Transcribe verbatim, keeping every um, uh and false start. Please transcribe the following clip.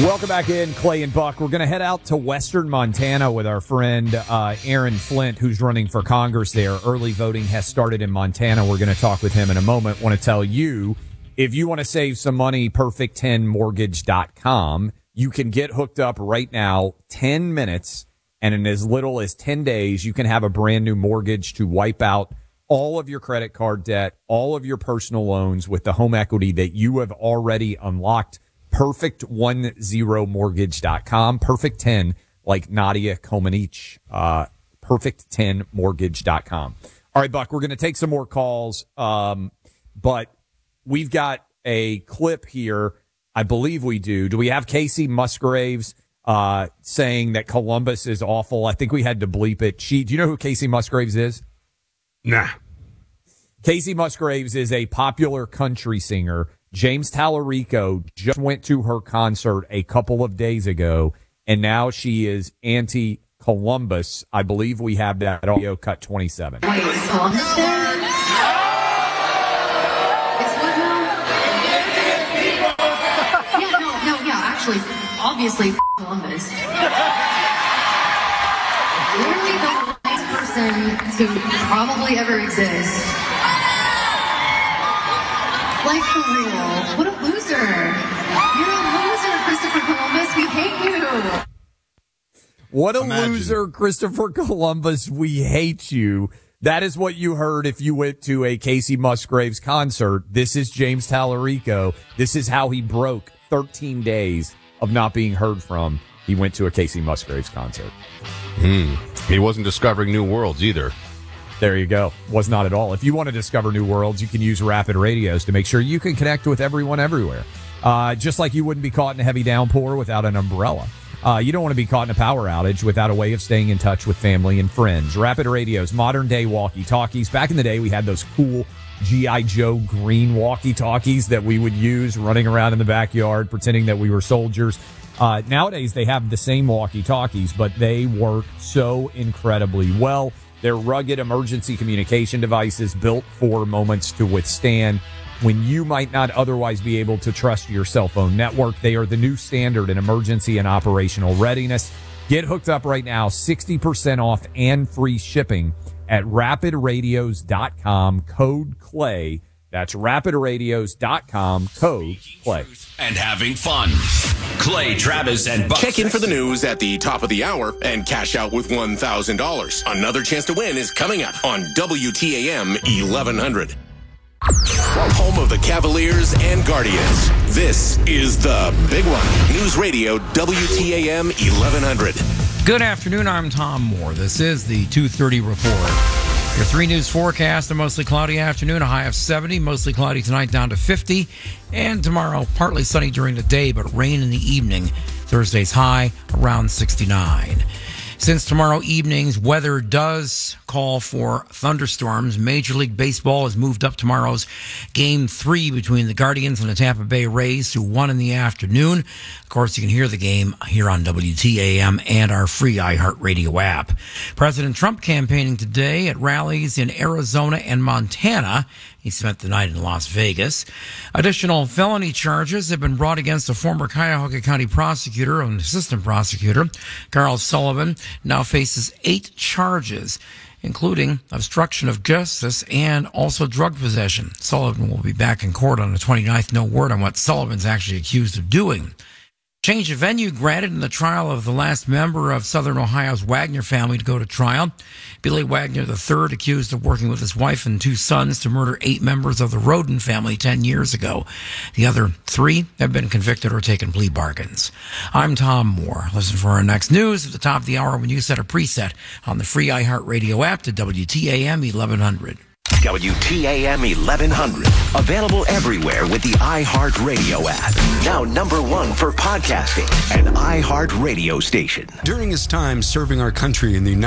Welcome back in, Clay and Buck. We're going to head out to western Montana with our friend uh, Aaron Flint, who's running for Congress there. Early voting has started in Montana. We're going to talk with him in a moment. Want to tell you, if you want to save some money, perfect ten mortgage dot com. You can get hooked up right now, ten minutes, and in as little as ten days, you can have a brand new mortgage to wipe out all of your credit card debt, all of your personal loans with the home equity that you have already unlocked. perfect ten mortgage dot com. Perfect ten, like Nadia Comaneci. Uh, perfect ten mortgage dot com. All right, Buck, we're going to take some more calls, um, but we've got a clip here. I believe we do. Do we have Casey Musgraves uh, saying that Columbus is awful? I think we had to bleep it. She, do you know who Casey Musgraves is? Nah. Casey Musgraves is a popular country singer. James Tallarico just went to her concert a couple of days ago, and now she is anti-Columbus. I believe we have that audio cut twenty-seven. Wait, is Columbus there? It's what now? Yeah, no, no, yeah, actually, obviously, Columbus. Literally the worst person to probably ever exist. Like, for real. What a loser. You're a loser, Christopher Columbus. We hate you. What a Imagine. loser, Christopher Columbus. We hate you. That is what you heard if you went to a Casey Musgraves concert. This is James Tallarico. This is how he broke thirteen days of not being heard from. He went to a Casey Musgraves concert. Hmm. He wasn't discovering new worlds either. There you go. Was not at all. If you want to discover new worlds, you can use Rapid Radios to make sure you can connect with everyone everywhere. Uh, just like you wouldn't be caught in a heavy downpour without an umbrella. Uh, you don't want to be caught in a power outage without a way of staying in touch with family and friends. Rapid Radios, modern day walkie-talkies. Back in the day, we had those cool G I. Joe green walkie-talkies that we would use running around in the backyard, pretending that we were soldiers. Uh, nowadays, they have the same walkie-talkies, but they work so incredibly well. They're rugged emergency communication devices built for moments to withstand when you might not otherwise be able to trust your cell phone network. They are the new standard in emergency and operational readiness. Get hooked up right now, sixty percent off and free shipping at rapid radios dot com, code CLAY. That's rapid radios dot com, code CLAY. And having fun. Clay, Travis, and Buck. Check in for the news at the top of the hour and cash out with one thousand dollars. Another chance to win is coming up on W T A M eleven hundred. Home of the Cavaliers and Guardians. This is the big one. News Radio W T A M eleven hundred. Good afternoon. I'm Tom Moore. This is the two thirty report. Your three news forecast: a mostly cloudy afternoon, a high of seventy, mostly cloudy tonight down to fifty, and tomorrow partly sunny during the day but rain in the evening. Thursday's high around sixty-nine. Since tomorrow evening's weather does call for thunderstorms, Major League Baseball has moved up tomorrow's Game three between the Guardians and the Tampa Bay Rays to one in the afternoon. Of course, you can hear the game here on W T A M and our free iHeartRadio app. President Trump campaigning today at rallies in Arizona and Montana. He spent the night in Las Vegas. Additional felony charges have been brought against a former Cuyahoga County prosecutor and assistant prosecutor. Carl Sullivan now faces eight charges, including obstruction of justice and also drug possession. Sullivan will be back in court on the twenty-ninth. No word on what Sullivan's actually accused of doing. Change of venue granted in the trial of the last member of Southern Ohio's Wagner family to go to trial. Billy Wagner the third, accused of working with his wife and two sons to murder eight members of the Roden family ten years ago. The other three have been convicted or taken plea bargains. I'm Tom Moore. Listen for our next news at the top of the hour when you set a preset on the free iHeartRadio app to W T A M eleven hundred. W T A M eleven hundred. Available everywhere with the iHeartRadio app. Now number one for podcasting, an iHeartRadio station. During his time serving our country in the United